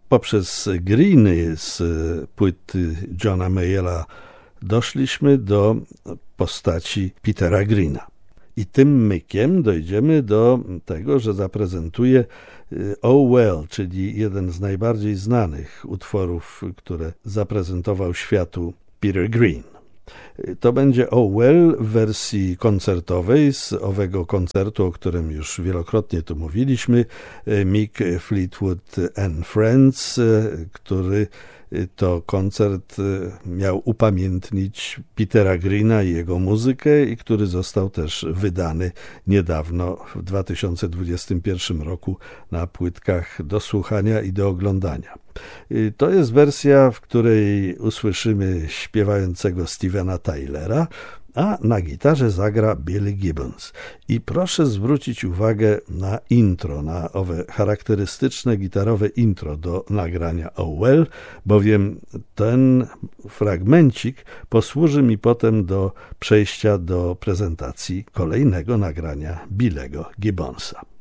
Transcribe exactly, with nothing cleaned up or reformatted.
Poprzez Greeny z płyty Johna Mayalla doszliśmy do postaci Petera Greena. I tym mykiem dojdziemy do tego, że zaprezentuje Oh Well, czyli jeden z najbardziej znanych utworów, które zaprezentował światu Peter Green. To będzie Oh Well w wersji koncertowej z owego koncertu, o którym już wielokrotnie tu mówiliśmy, Mick Fleetwood and Friends, który to koncert miał upamiętnić Petera Greena i jego muzykę i który został też wydany niedawno w dwa tysiące dwudziestym pierwszym roku na płytkach do słuchania i do oglądania. To jest wersja, w której usłyszymy śpiewającego Stevena Tylera, a na gitarze zagra Billy Gibbons. I proszę zwrócić uwagę na intro, na owe charakterystyczne gitarowe intro do nagrania Oh Well, bowiem ten fragmencik posłuży mi potem do przejścia do prezentacji kolejnego nagrania Billego Gibbonsa.